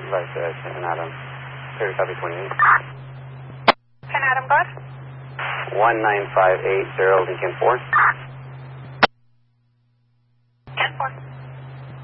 Right, 10 Adam. Clear copy 28. 10 Adam, go ahead. 19580 Lincoln 4.